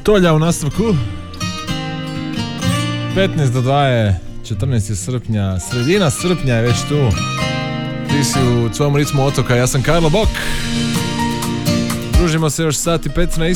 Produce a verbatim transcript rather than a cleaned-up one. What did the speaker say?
Tolja u nastavku. petnaest do dva je četrnaestog srpnja, sredina srpnja je već tu. Ti si u svojom ritmu otoka, ja sam Karlo Bok. Družimo se još sat i pet na